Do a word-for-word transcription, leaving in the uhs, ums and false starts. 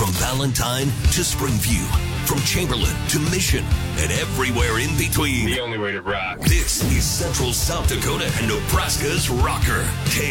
From Valentine to Springview, from Chamberlain to Mission, and everywhere in between. The only way to rock. This is Central South Dakota and Nebraska's rocker, K